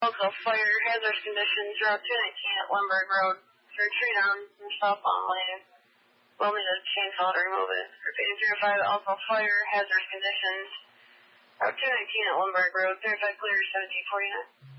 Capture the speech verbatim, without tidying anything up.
Also, fire hazard conditions, Route two nineteen at Lundberg Road. For a tree down from southbound lane. We'll need a chainsaw to remove it. Repeating three oh five, also fire hazard conditions. Route two nineteen at Lundberg Road. three oh five clear, seventeen forty-nine.